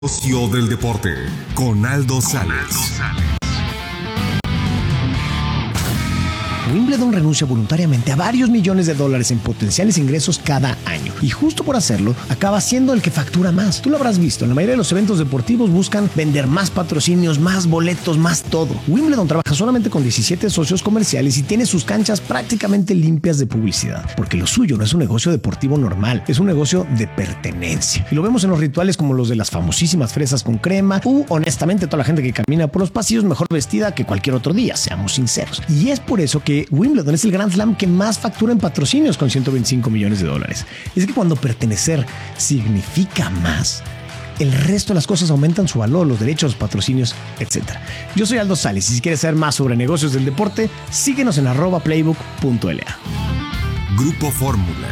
Socio del deporte con Aldo Sales. Wimbledon renuncia voluntariamente a varios millones de dólares en potenciales ingresos cada año. Y justo por hacerlo, acaba siendo el que factura más. Tú lo habrás visto, en la mayoría de los eventos deportivos buscan vender más patrocinios, más boletos, más todo. Wimbledon trabaja solamente con 17 socios comerciales y tiene sus canchas prácticamente limpias de publicidad. Porque lo suyo no es un negocio deportivo normal, es un negocio de pertenencia. Y lo vemos en los rituales como los de las famosísimas fresas con crema honestamente, toda la gente que camina por los pasillos mejor vestida que cualquier otro día, seamos sinceros. Y es por eso que Wimbledon es el Grand Slam que más factura en patrocinios con 125 millones de dólares. Es que cuando pertenecer significa más, el resto de las cosas aumentan su valor, los derechos, los patrocinios, etc. Yo soy Aldo Sales y si quieres saber más sobre negocios del deporte, síguenos en @playbook.la. Grupo Fórmula.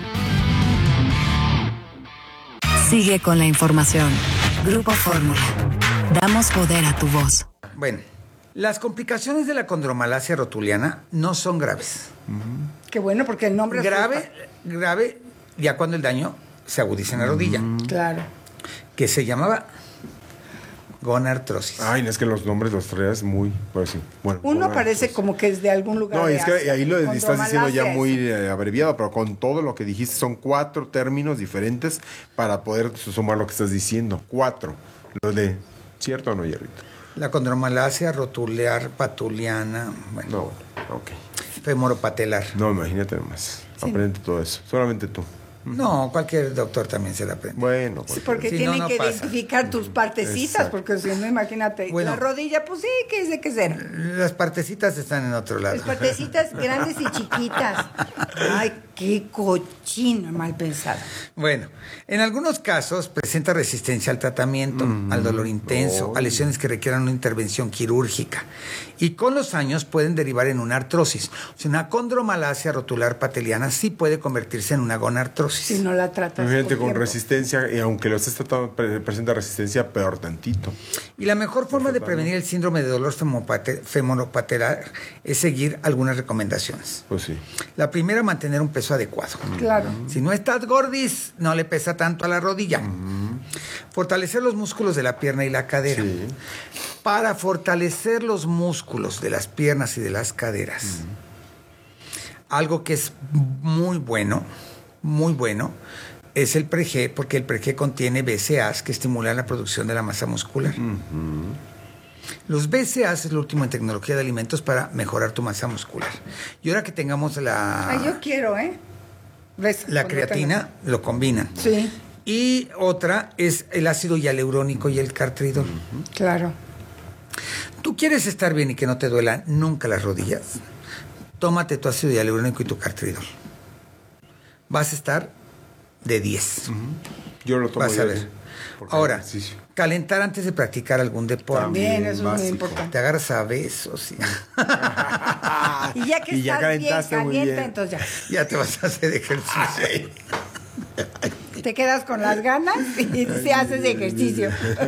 Sigue con la información. Grupo Fórmula. Damos poder a tu voz. Bueno, las complicaciones de la condromalacia rotuliana no son graves. Qué bueno, porque el nombre Grave, ya cuando el daño se agudiza en la rodilla. Claro. Que se llamaba gonartrosis. Ay, no, es que los nombres los traes muy... Pues, sí. Bueno, Uno parece como que es de algún lugar. No, de es que Asia. ahí lo estás diciendo ya Condromalacia muy abreviado, pero con todo lo que dijiste son 4 términos diferentes para poder sumar lo que estás diciendo. 4. Lo de... ¿Cierto o no, Hierrito? La condromalacia rotular patuliana, bueno, No, ok. femoropatelar. No, imagínate nomás. Aprende todo eso. Solamente tú. No, cualquier doctor también se la aprende. Bueno, Sí, porque Si tienen no, no que pasa. identificar tus partecitas, Exacto. porque si no, imagínate, Bueno. la rodilla, pues sí, ¿qué es de qué será? Las partecitas están en otro lado. Las partecitas grandes y chiquitas. Ay, qué cochino, mal pensado. Bueno, en algunos casos presenta resistencia al tratamiento, al dolor intenso, a lesiones que requieran una intervención quirúrgica. Y con los años pueden derivar en una artrosis. O sea, una condromalacia rotular pateliana sí puede convertirse en una gonartrosis. Si no la tratas. Imagínate con tiempo. resistencia, y aunque lo estés tratando, presenta resistencia, peor tantito. Y la mejor forma de prevenir el síndrome de dolor femoropatelar es seguir algunas recomendaciones. Pues sí. La primera, mantener un peso adecuado. Claro. Si no estás gordis, no le pesa tanto a la rodilla. Fortalecer los músculos de la pierna y la cadera. Sí. Para fortalecer los músculos de las piernas y de las caderas. Algo que es muy bueno, es el pre-G, porque el pre-G contiene BCAAs que estimulan la producción de la masa muscular. Los BCAAs es lo último en tecnología de alimentos para mejorar tu masa muscular. Y ahora que tengamos Ay, yo quiero, ¿eh? ¿Ves? la Cuando creatina, lo combinan. tenga- Sí, Y otra es el ácido hialurónico y el cartridol. claro. ¿Tú quieres estar bien y que no te duelan nunca las rodillas? Tómate tu ácido hialurónico y tu cartridol. Vas a estar de 10. Yo lo tomo Vas a ya ver. porque Ahora, ejercicio. calentar antes de practicar algún deporte. También, eso es muy básico. importante. Te agarras a besos y Y ya que Y ya estás bien calentaste muy caliente, bien. entonces ya te vas a hacer ejercicio. ya. Te quedas con las ganas y se haces ejercicio.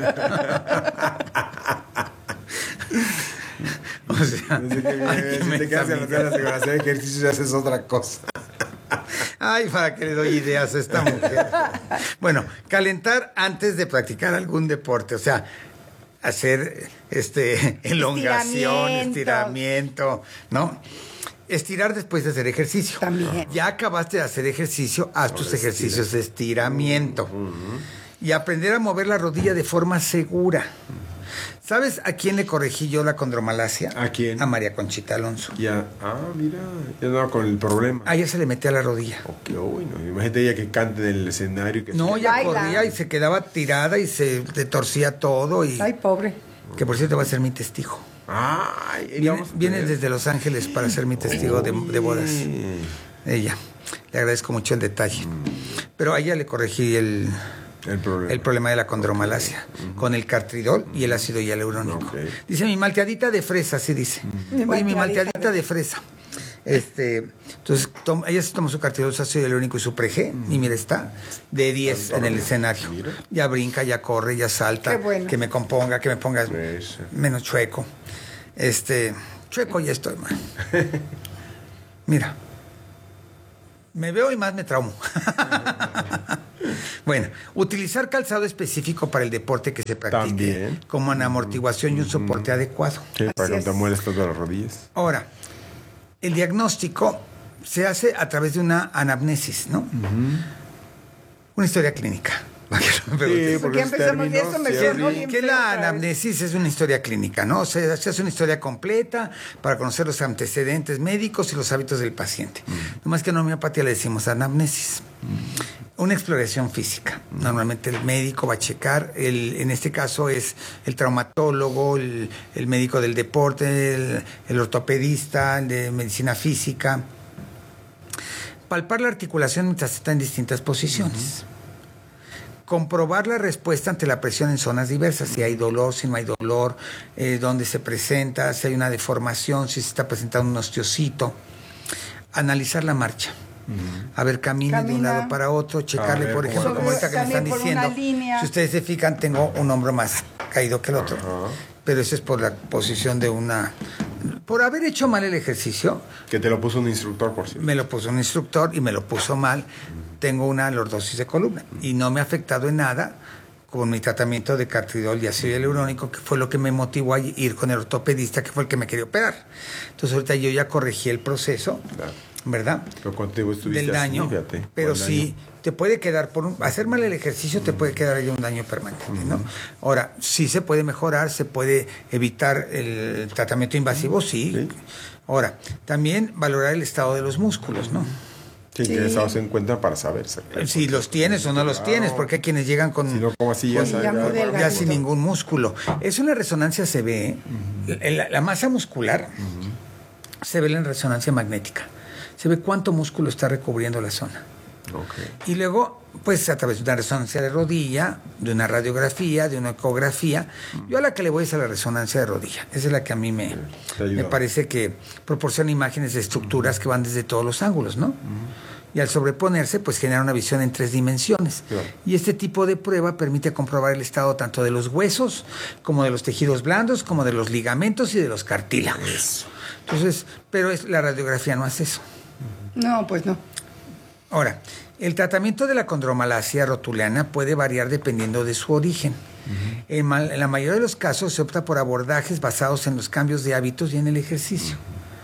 O sea, ay, Si qué te quedas en las mensa ganas de hacer ejercicio y haces otra cosa. Ay, para que le doy ideas a esta mujer. Bueno, calentar antes de practicar algún deporte, o sea, hacer elongación, estiramiento, ¿no? Estirar después de hacer ejercicio. También. Ya acabaste de hacer ejercicio, haz tus ejercicios de estiramiento. Y aprender a mover la rodilla de forma segura. ¿Sabes a quién le corregí yo la condromalacia? ¿A quién? A María Conchita Alonso. Ya, mira, ya no con el problema. A ella se le metía la rodilla. Ok, bueno, imagínate ella que cante en el escenario. Y que No, ella Baila. corría y se quedaba tirada y se le torcía todo. Y Ay, pobre. que por cierto va a ser mi testigo. Ay, Viene desde Los Ángeles para ser mi testigo de bodas. Ella. Le agradezco mucho el detalle. Pero a ella le corregí el problema de la condromalacia con el cartridol y el ácido hialurónico. Ok. Dice mi malteadita de fresa, así dice. Oye, mi malteadita de fresa. Entonces, ella se toma su cartridol, su ácido hialurónico y su pre-G, y mira, está de 10 en el escenario. Ya brinca, ya corre, ya salta. Qué bueno. Que me componga, que me pongas Eso. menos chueco. Chueco ya estoy, man. Mira. Me veo y más me traumo. Bueno, utilizar calzado específico para el deporte que se practique, También. como una amortiguación y un soporte adecuado. Sí, para que no es. te mueres todas las rodillas. Ahora, el diagnóstico se hace a través de una anamnesis, ¿no? Una historia clínica. Sí, porque esos empezamos de eso, me sí, suena sí. bien. Que la anamnesis es una historia clínica, ¿no? Se hace una historia completa para conocer los antecedentes médicos y los hábitos del paciente. Nomás que en homeopatía le decimos anamnesis. Una exploración física. Normalmente el médico va a checar, en este caso es el traumatólogo, el médico del deporte, el ortopedista, el de medicina física. Palpar la articulación mientras está en distintas posiciones. Comprobar la respuesta ante la presión en zonas diversas, si hay dolor, si no hay dolor, dónde se presenta, si hay una deformación, si se está presentando un osteocito. Analizar la marcha. A ver, camine de un lado para otro, checarle, por ejemplo, como ahorita que me están También por una diciendo. línea. Si ustedes se fijan, tengo un hombro más caído que el otro. Pero eso es por la posición de por haber hecho mal el ejercicio. Que te lo puso un instructor, por cierto. Me lo puso un instructor y me lo puso mal. Tengo una lordosis de columna y no me ha afectado en nada con mi tratamiento de cartridol y ácido hialurónico, que fue lo que me motivó a ir con el ortopedista, que fue el que me quería operar. Entonces ahorita yo ya corregí el proceso, Claro. ¿verdad? Pero ¿cuánto tiempo estuviste Del daño, así? Fíjate, pero por el sí te puede quedar hacer mal el ejercicio te puede quedar ahí un daño permanente, ¿no? Ahora, sí se puede mejorar, se puede evitar el tratamiento invasivo, sí. Ahora, también valorar el estado de los músculos, ¿no? Sí, que eso se encuentra para saber. Si los tienes o no los tienes, porque hay quienes llegan con, Si no, como así ya con- sabes, ya muy ya- delgadito. ya sin ningún músculo. Eso en la resonancia se ve, la masa muscular se ve en la resonancia magnética. Se ve cuánto músculo está recubriendo la zona. Ok. Y luego, pues a través de una resonancia de rodilla, de una radiografía, de una ecografía, yo a la que le voy es a la resonancia de rodilla. Esa es la que a mí me ayuda. parece que proporciona imágenes de estructuras que van desde todos los ángulos, ¿no? Y al sobreponerse, pues genera una visión en 3 dimensiones. Claro. Y este tipo de prueba permite comprobar el estado tanto de los huesos, como de los tejidos blandos, como de los ligamentos y de los cartílagos. Entonces, pero la radiografía no hace eso. No, pues no. Ahora, el tratamiento de la condromalacia rotuliana puede variar dependiendo de su origen. En la mayoría de los casos se opta por abordajes basados en los cambios de hábitos y en el ejercicio.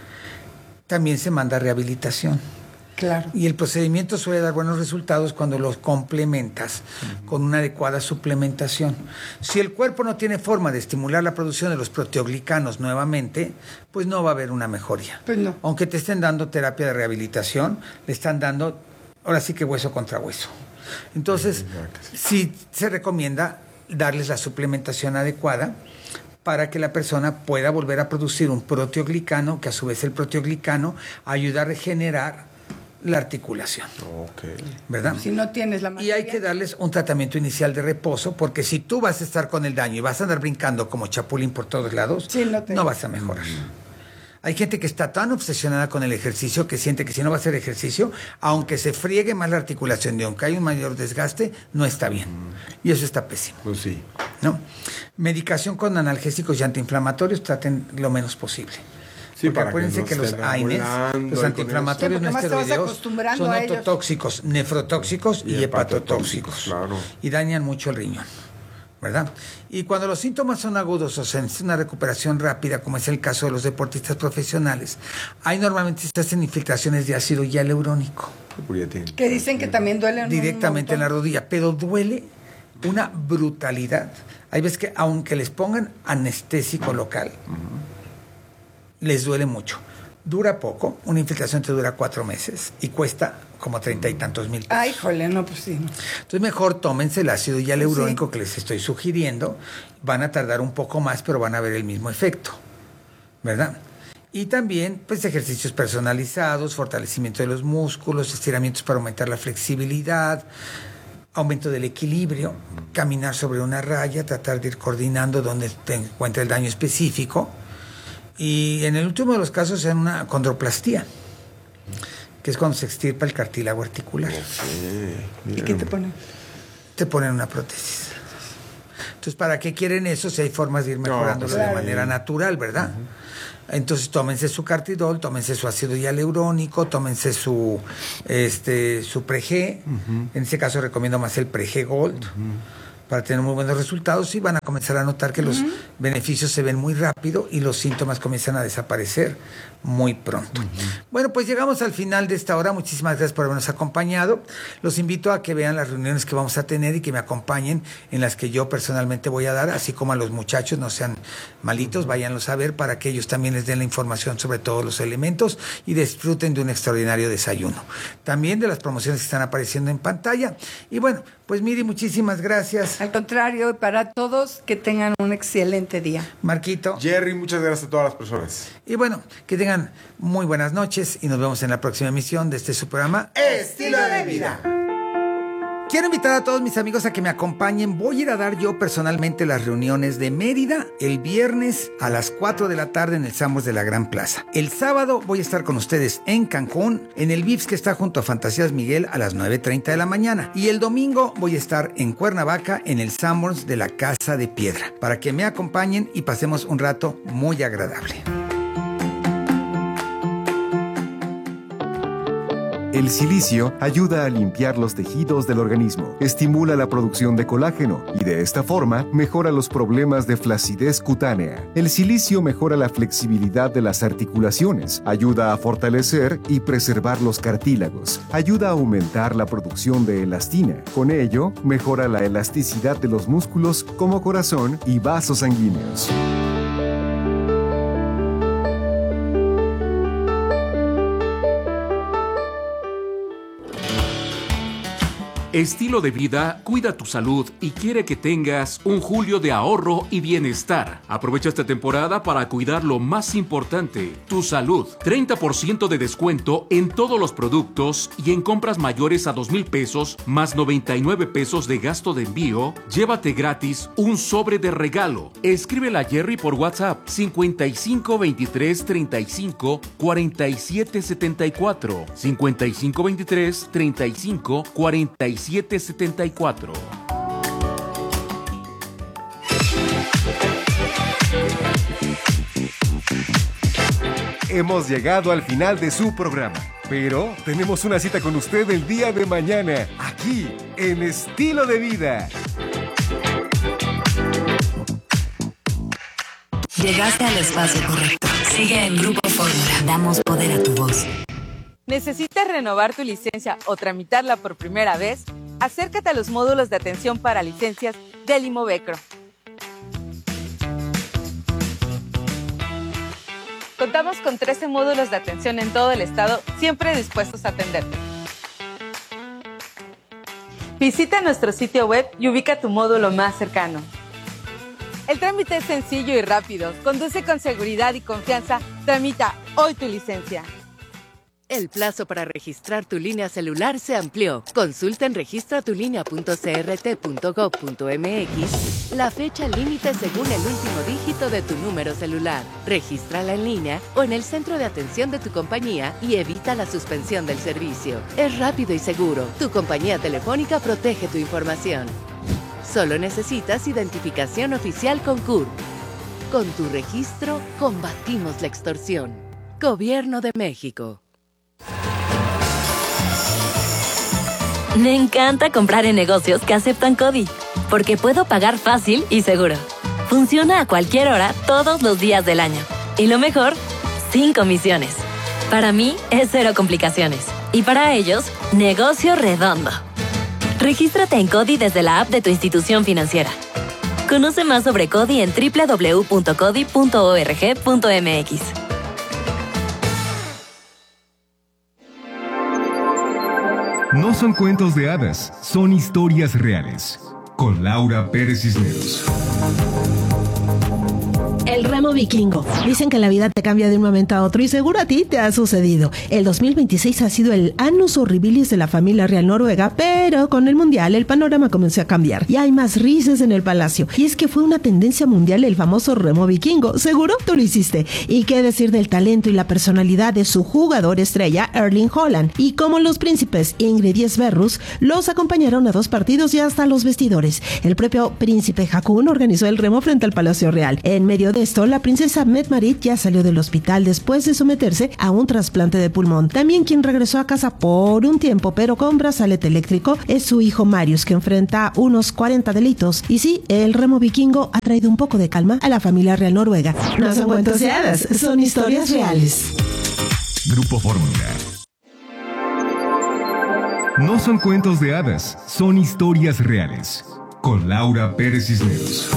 También se manda rehabilitación. Claro. Y el procedimiento suele dar buenos resultados cuando los complementas con una adecuada suplementación. Si el cuerpo no tiene forma de estimular la producción de los proteoglicanos nuevamente, pues no va a haber una mejoría. Pues no. Aunque te estén dando terapia de rehabilitación, le están dando, ahora sí que hueso contra hueso. Entonces, sí se recomienda darles la suplementación adecuada para que la persona pueda volver a producir un proteoglicano, que a su vez el proteoglicano ayuda a regenerar la articulación, Ok. ¿verdad? Si no tienes la Y materia. hay que darles un tratamiento inicial de reposo, porque si tú vas a estar con el daño y vas a andar brincando como chapulín por todos lados, Sí, no vas a mejorar. Hay gente que está tan obsesionada con el ejercicio que siente que si no va a hacer ejercicio, aunque se friegue más la articulación y aunque hay un mayor desgaste, no está bien. Y eso está pésimo, Pues sí. ¿no? Medicación con analgésicos y antiinflamatorios, traten lo menos posible. Sí, Porque para que acuérdense no que los estén AINES, ambulando los y con antiinflamatorios eso. no Sí, porque más te vas esteroideos, acostumbrando son a ellos. ototóxicos, nefrotóxicos y hepatotóxicos. Claro. Y dañan mucho el riñón, ¿verdad? Y cuando los síntomas son agudos o se necesita una recuperación rápida, como es el caso de los deportistas profesionales, ahí normalmente se hacen infiltraciones de ácido hialurónico Pues ya tiene. Que dicen que también duele directamente en la rodilla, pero duele una brutalidad. Hay veces que aunque les pongan anestésico local, les duele mucho. Dura poco, una infiltración te dura 4 meses y cuesta como 30 y tantos mil pesos. Ay, jole, no, pues sí. No. Entonces mejor tómense el ácido hialurónico que les estoy sugiriendo. Van a tardar un poco más, pero van a ver el mismo efecto, ¿verdad? Y también, pues, ejercicios personalizados, fortalecimiento de los músculos, estiramientos para aumentar la flexibilidad, aumento del equilibrio, caminar sobre una raya, tratar de ir coordinando donde te encuentra el daño específico. Y en el último de los casos, en una condroplastía, que es cuando se extirpa el cartílago articular. ¿Y qué te ponen? Te ponen una prótesis. Entonces, ¿para qué quieren eso si hay formas de ir mejorándolo pues, de manera natural, verdad? Entonces tómense su Cartidol, tómense su ácido hialurónico, tómense su Pre-G. En este caso recomiendo más el Pre-G Gold. Para tener muy buenos resultados, y van a comenzar a notar que los beneficios se ven muy rápido y los síntomas comienzan a desaparecer muy pronto. Bueno, pues llegamos al final de esta hora. Muchísimas gracias por habernos acompañado. Los invito a que vean las reuniones que vamos a tener y que me acompañen en las que yo personalmente voy a dar, así como a los muchachos, no sean malitos, váyanlos a ver para que ellos también les den la información sobre todos los elementos y disfruten de un extraordinario desayuno. También de las promociones que están apareciendo en pantalla. Y bueno, pues Miri, muchísimas gracias. Al contrario, para todos, que tengan un excelente día. Marquito. Jerry, muchas gracias a todas las personas. Y bueno, que tengan muy buenas noches y nos vemos en la próxima emisión de este su programa Estilo de Vida. Quiero invitar a todos mis amigos a que me acompañen. Voy a ir a dar yo personalmente las reuniones de Mérida el viernes a las 4 de la tarde en el Sanborns de la Gran Plaza. El sábado voy a estar con ustedes en Cancún, en el Vips que está junto a Fantasías Miguel a las 9:30 de la mañana. Y el domingo voy a estar en Cuernavaca en el Sanborns de la Casa de Piedra, para que me acompañen y pasemos un rato muy agradable. El silicio ayuda a limpiar los tejidos del organismo, estimula la producción de colágeno y de esta forma mejora los problemas de flacidez cutánea. El silicio mejora la flexibilidad de las articulaciones, ayuda a fortalecer y preservar los cartílagos, ayuda a aumentar la producción de elastina. Con ello, mejora la elasticidad de los músculos como corazón y vasos sanguíneos. Estilo de Vida cuida tu salud y quiere que tengas un julio de ahorro y bienestar. Aprovecha esta temporada para cuidar lo más importante, tu salud. 30% de descuento en todos los productos y en compras mayores a 2,000 pesos más 99 pesos de gasto de envío. Llévate gratis un sobre de regalo. Escríbele a Jerry por WhatsApp 55 23 35 47 74 55 23 35 47 74. Hemos llegado al final de su programa, pero tenemos una cita con usted el día de mañana, aquí en Estilo de Vida. Llegaste al espacio correcto. Sigue en Grupo Fórmula. Damos poder a tu voz. ¿Necesitas renovar tu licencia o tramitarla por primera vez? Acércate a los módulos de atención para licencias del Imovecro. Contamos con 13 módulos de atención en todo el estado, siempre dispuestos a atenderte. Visita nuestro sitio web y ubica tu módulo más cercano. El trámite es sencillo y rápido. Conduce con seguridad y confianza. Tramita hoy tu licencia. El plazo para registrar tu línea celular se amplió. Consulta en registratulinea.crt.gov.mx la fecha límite según el último dígito de tu número celular. Regístrala en línea o en el centro de atención de tu compañía y evita la suspensión del servicio. Es rápido y seguro. Tu compañía telefónica protege tu información. Solo necesitas identificación oficial con CURP. Con tu registro, combatimos la extorsión. Gobierno de México. Me encanta comprar en negocios que aceptan CODI, porque puedo pagar fácil y seguro. Funciona a cualquier hora, todos los días del año. Y lo mejor, sin comisiones. Para mí, es cero complicaciones. Y para ellos, negocio redondo. Regístrate en CODI desde la app de tu institución financiera. Conoce más sobre CODI en www.codi.org.mx. No son cuentos de hadas, son historias reales. Con Laura Pérez Cisneros. El remo vikingo. Dicen que la vida te cambia de un momento a otro y seguro a ti te ha sucedido. El 2026 ha sido el annus horribilis de la familia real noruega, pero con el mundial el panorama comenzó a cambiar y hay más risas en el palacio. Y es que fue una tendencia mundial el famoso remo vikingo. Seguro tú lo hiciste. Y qué decir del talento y la personalidad de su jugador estrella Erling Haaland. Y como los príncipes Ingrid y Sverrus los acompañaron a 2 partidos y hasta los vestidores. El propio príncipe Haakon organizó el remo frente al Palacio Real. En medio de esto, la princesa Mette-Marit ya salió del hospital después de someterse a un trasplante de pulmón. También quien regresó a casa por un tiempo, pero con brazalete eléctrico, es su hijo Marius, que enfrenta unos 40 delitos. Y sí, el remo vikingo ha traído un poco de calma a la familia real noruega. No son cuentos de hadas, son historias reales. Grupo Fórmula. No son cuentos de hadas, son historias reales. Con Laura Pérez Cisneros.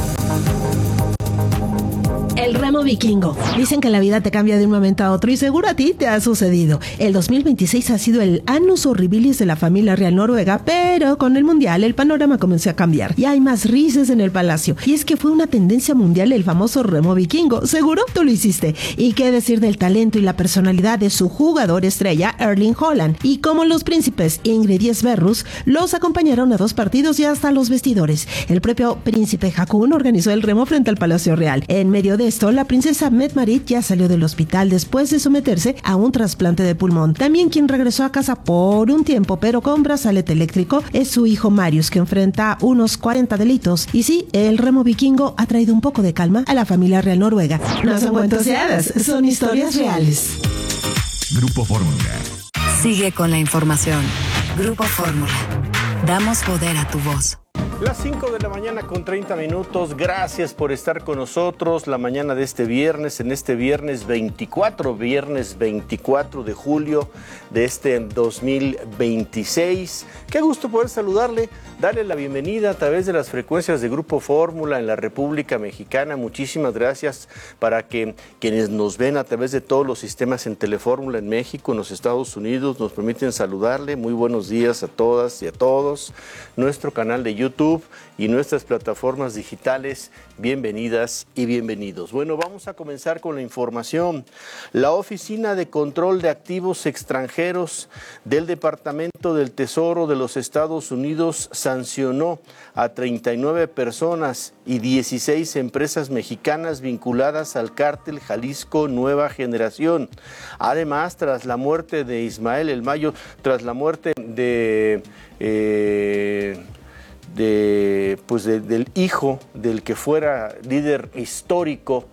El remo vikingo. Dicen que la vida te cambia de un momento a otro y seguro a ti te ha sucedido. El 2026 ha sido el annus horribilis de la familia real noruega, pero con el mundial el panorama comenzó a cambiar y hay más risas en el palacio. Y es que fue una tendencia mundial el famoso remo vikingo. Seguro tú lo hiciste. Y qué decir del talento y la personalidad de su jugador estrella, Erling Haaland. Y como los príncipes Ingrid y Sverrus los acompañaron a 2 partidos y hasta los vestidores. El propio príncipe Haakon organizó el remo frente al Palacio Real. En medio de esto, la princesa Mette-Marit ya salió del hospital después de someterse a un trasplante de pulmón. También quien regresó a casa por un tiempo, pero con brazalete eléctrico, es su hijo Marius, que enfrenta unos 40 delitos. Y sí, el remo vikingo ha traído un poco de calma a la familia real noruega. No son cuentos de hadas, son historias reales. Grupo Fórmula. Sigue con la información. Grupo Fórmula. Damos poder a tu voz. Las 5 de la mañana con 30 minutos. Gracias por estar con nosotros la mañana de este viernes, en este viernes 24 de julio de este 2026. Qué gusto poder saludarle, darle la bienvenida a través de las frecuencias de Grupo Fórmula en la República Mexicana. Muchísimas gracias para que quienes nos ven a través de todos los sistemas en Telefórmula en México, en los Estados Unidos, nos permiten saludarle. Muy buenos días a todas y a todos. Nuestro canal de YouTube y nuestras plataformas digitales, bienvenidas y bienvenidos. Bueno, vamos a comenzar con la información. La Oficina de Control de Activos Extranjeros del Departamento del Tesoro de los Estados Unidos sancionó a 39 personas y 16 empresas mexicanas vinculadas al cártel Jalisco Nueva Generación. Además, tras la muerte de Ismael El Mayo, tras la muerte del hijo del que fuera líder histórico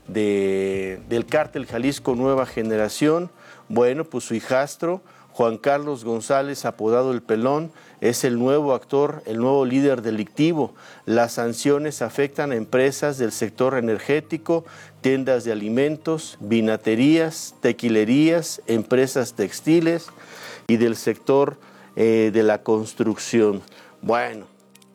del cártel Jalisco Nueva Generación, bueno, pues su hijastro, Juan Carlos González, apodado El Pelón, es el nuevo actor, el nuevo líder delictivo. Las sanciones afectan a empresas del sector energético, tiendas de alimentos, vinaterías, tequilerías, empresas textiles y del sector de la construcción. Bueno,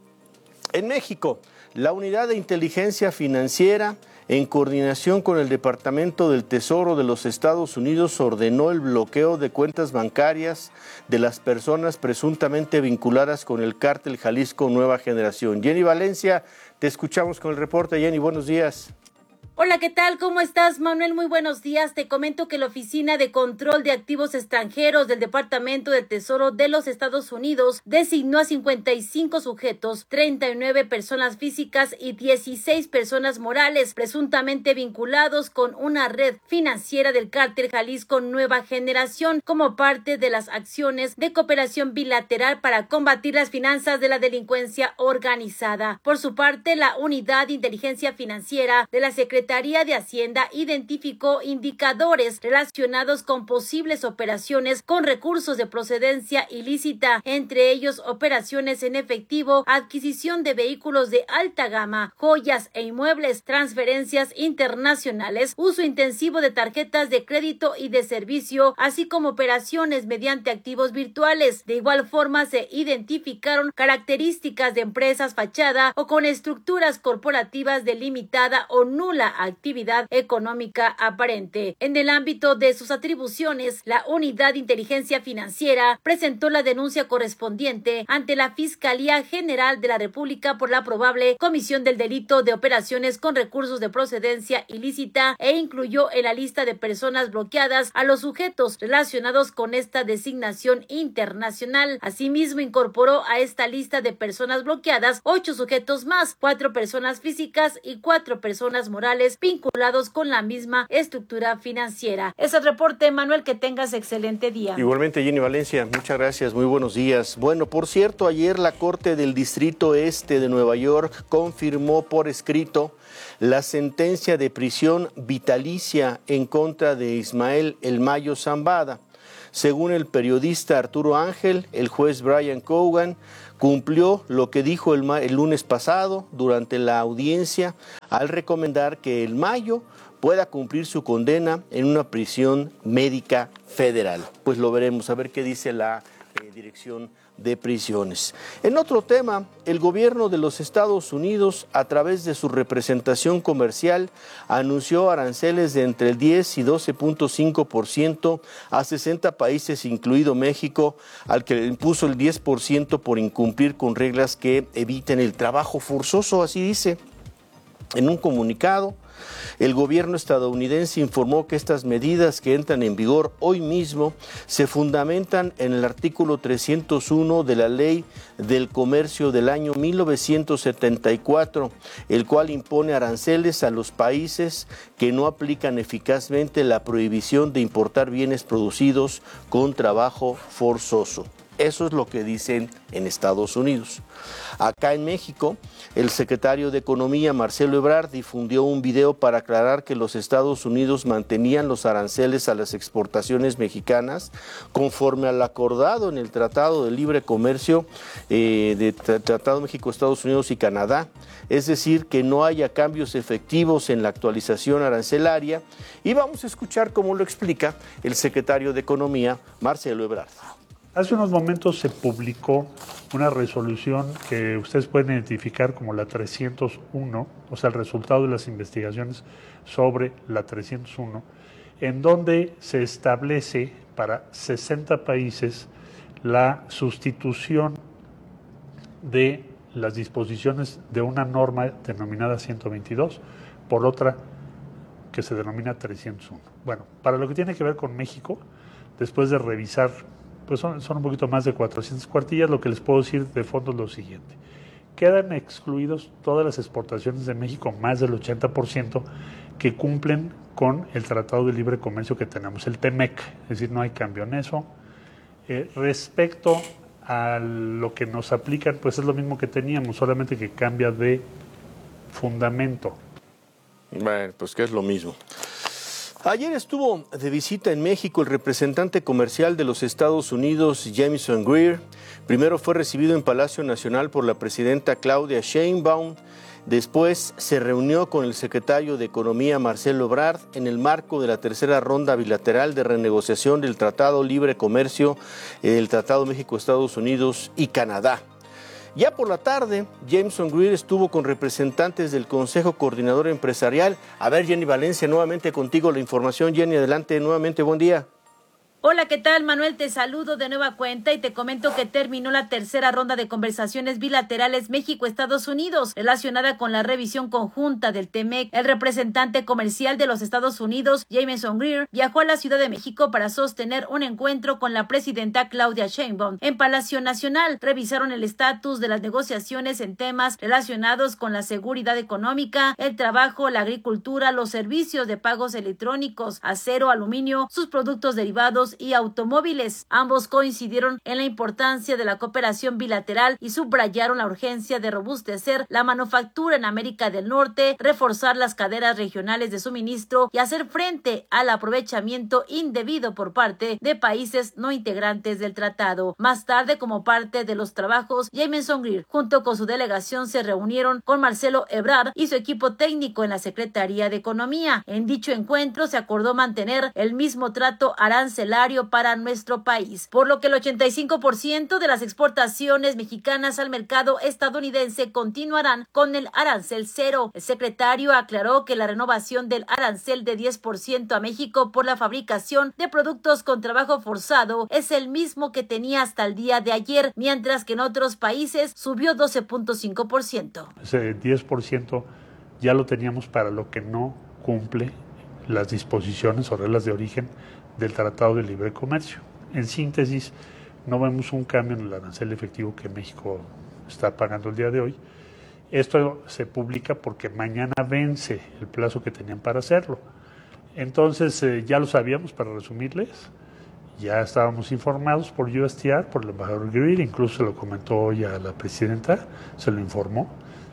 en México, la Unidad de Inteligencia Financiera, en coordinación con el Departamento del Tesoro de los Estados Unidos, ordenó el bloqueo de cuentas bancarias de las personas presuntamente vinculadas con el cártel Jalisco Nueva Generación. Jenny Valencia, te escuchamos con el reporte. Jenny, buenos días. Hola, ¿qué tal? ¿Cómo estás, Manuel? Muy buenos días. Te comento que la Oficina de Control de Activos Extranjeros del Departamento del Tesoro de los Estados Unidos designó a 55 sujetos, 39 personas físicas y 16 personas morales, presuntamente vinculados con una red financiera del cártel Jalisco Nueva Generación como parte de las acciones de cooperación bilateral para combatir las finanzas de la delincuencia organizada. Por su parte, la Unidad de Inteligencia Financiera de la Secretaría de Hacienda identificó indicadores relacionados con posibles operaciones con recursos de procedencia ilícita, entre ellos operaciones en efectivo, adquisición de vehículos de alta gama, joyas e inmuebles, transferencias internacionales, uso intensivo de tarjetas de crédito y de servicio, así como operaciones mediante activos virtuales. De igual forma, se identificaron características de empresas fachada o con estructuras corporativas de limitada o nula actividad económica aparente. En el ámbito de sus atribuciones, la Unidad de Inteligencia Financiera presentó la denuncia correspondiente ante la Fiscalía General de la República por la probable comisión del delito de operaciones con recursos de procedencia ilícita e incluyó en la lista de personas bloqueadas a los sujetos relacionados con esta designación internacional. Asimismo, incorporó a esta lista de personas bloqueadas 8 sujetos más, 4 personas físicas y 4 personas morales bilaterales vinculados con la misma estructura financiera. Es el reporte, Manuel, que tengas excelente día. Igualmente, Jenny Valencia, muchas gracias, muy buenos días. Bueno, por cierto, ayer la Corte del Distrito Este de Nueva York confirmó por escrito la sentencia de prisión vitalicia en contra de Ismael El Mayo Zambada. Según el periodista Arturo Ángel, el juez Brian Cogan cumplió lo que dijo el lunes pasado durante la audiencia al recomendar que El Mayo pueda cumplir su condena en una prisión médica federal. Pues lo veremos, a ver qué dice la Dirección de Prisiones. En otro tema, el gobierno de los Estados Unidos, a través de su representación comercial, anunció aranceles de entre el 10 y 12.5% a 60 países, incluido México, al que le impuso el 10% por incumplir con reglas que eviten el trabajo forzoso, así dice. En un comunicado, el gobierno estadounidense informó que estas medidas, que entran en vigor hoy mismo, se fundamentan en el artículo 301 de la Ley del Comercio del año 1974, el cual impone aranceles a los países que no aplican eficazmente la prohibición de importar bienes producidos con trabajo forzoso. Eso es lo que dicen en Estados Unidos. Acá en México, el secretario de Economía, Marcelo Ebrard, difundió un video para aclarar que los Estados Unidos mantenían los aranceles a las exportaciones mexicanas conforme al acordado en el Tratado de Libre Comercio de Tratado México-Estados Unidos y Canadá. Es decir, que no haya cambios efectivos en la actualización arancelaria. Y vamos a escuchar cómo lo explica el secretario de Economía, Marcelo Ebrard. Hace unos momentos se publicó una resolución que ustedes pueden identificar como la 301, o sea, el resultado de las investigaciones sobre la 301, en donde se establece para 60 países la sustitución de las disposiciones de una norma denominada 122 por otra que se denomina 301. Bueno, para lo que tiene que ver con México, después de revisar, pues son un poquito más de 400 cuartillas, lo que les puedo decir de fondo es lo siguiente. Quedan excluidos todas las exportaciones de México, más del 80%, que cumplen con el Tratado de Libre Comercio que tenemos, el TEMEC, es decir, no hay cambio en eso. Respecto a lo que nos aplican, pues es lo mismo que teníamos, solamente que cambia de fundamento. Bueno, pues que es lo mismo. Ayer estuvo de visita en México el representante comercial de los Estados Unidos, Jamieson Greer. Primero fue recibido en Palacio Nacional por la presidenta Claudia Sheinbaum. Después se reunió con el secretario de Economía, Marcelo Ebrard, en el marco de la tercera ronda bilateral de renegociación del Tratado Libre Comercio, el Tratado México-Estados Unidos y Canadá. Ya por la tarde, Jamieson Greer estuvo con representantes del Consejo Coordinador Empresarial. A ver, Jenny Valencia, nuevamente contigo la información. Jenny, adelante, nuevamente, buen día. Hola, ¿qué tal, Manuel? Te saludo de nueva cuenta y te comento que terminó la tercera ronda de conversaciones bilaterales México-Estados Unidos relacionada con la revisión conjunta del TEMEC. El representante comercial de los Estados Unidos, Jamieson Greer, viajó a la Ciudad de México para sostener un encuentro con la presidenta Claudia Sheinbaum. En Palacio Nacional revisaron el estatus de las negociaciones en temas relacionados con la seguridad económica, el trabajo, la agricultura, los servicios de pagos electrónicos, acero, aluminio, sus productos derivados y automóviles. Ambos coincidieron en la importancia de la cooperación bilateral y subrayaron la urgencia de robustecer la manufactura en América del Norte, reforzar las cadenas regionales de suministro y hacer frente al aprovechamiento indebido por parte de países no integrantes del tratado. Más tarde, como parte de los trabajos, Jamieson Greer, junto con su delegación, se reunieron con Marcelo Ebrard y su equipo técnico en la Secretaría de Economía. En dicho encuentro se acordó mantener el mismo trato arancelario para nuestro país, por lo que el 85% de las exportaciones mexicanas al mercado estadounidense continuarán con el arancel cero. El secretario aclaró que la renovación del arancel de 10% a México por la fabricación de productos con trabajo forzado es el mismo que tenía hasta el día de ayer, mientras que en otros países subió 12.5%. Ese 10% ya lo teníamos para lo que no cumple las disposiciones o reglas de origen del Tratado de Libre Comercio. En síntesis, no vemos un cambio en el arancel efectivo que México está pagando el día de hoy Esto se publica porque mañana vence el plazo que tenían para hacerlo. Entonces, ya lo sabíamos, para resumirles, ya estábamos informados por USTR, por el embajador Greer, incluso se lo comentó hoy a la presidenta, se lo informó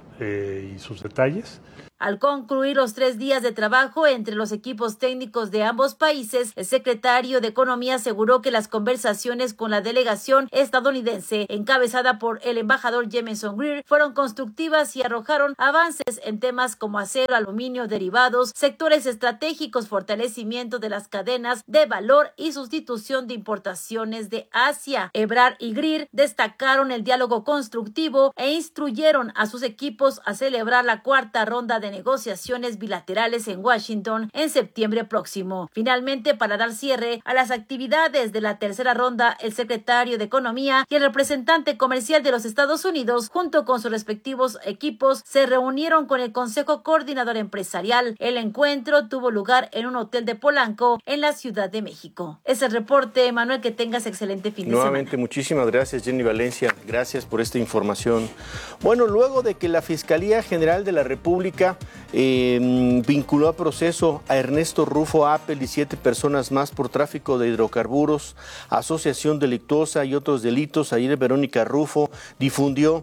y sus detalles. Al concluir los 3 días de trabajo entre los equipos técnicos de ambos países, el secretario de Economía aseguró que las conversaciones con la delegación estadounidense, encabezada por el embajador Jameson Greer, fueron constructivas y arrojaron avances en temas como acero, aluminio, derivados, sectores estratégicos, fortalecimiento de las cadenas de valor y sustitución de importaciones de Asia. Ebrard y Greer destacaron el diálogo constructivo e instruyeron a sus equipos a celebrar la 4ª ronda de negociaciones bilaterales en Washington en septiembre próximo. Finalmente, para dar cierre a las actividades de la 3ª ronda, el secretario de Economía y el representante comercial de los Estados Unidos, junto con sus respectivos equipos, se reunieron con el Consejo Coordinador Empresarial. El encuentro tuvo lugar en un hotel de Polanco, en la Ciudad de México. Es el reporte, Manuel, que tengas excelente fin de semana. Nuevamente, muchísimas gracias, Jenny Valencia. Gracias por esta información. Bueno, luego de que la Fiscalía General de la República vinculó a proceso a Ernesto Rufo Appel y 7 personas más por tráfico de hidrocarburos, asociación delictuosa y otros delitos, ayer Verónica Rufo difundió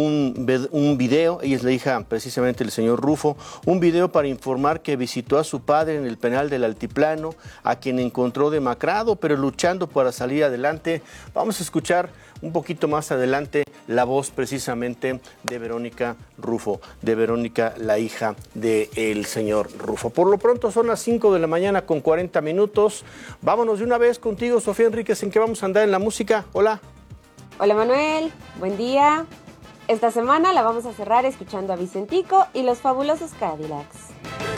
un video, ella es la hija precisamente del señor Rufo, un video para informar que visitó a su padre en el penal del Altiplano, a quien encontró demacrado, pero luchando para salir adelante. Vamos a escuchar un poquito más adelante la voz precisamente de Verónica Rufo, de Verónica, la hija del señor Rufo. Por lo pronto son las 5 de la mañana con 40 minutos. Vámonos de una vez contigo, Sofía Enríquez, ¿en qué vamos a andar en la música? Hola. Hola Manuel, buen día. Esta semana la vamos a cerrar escuchando a Vicentico y los Fabulosos Cadillacs.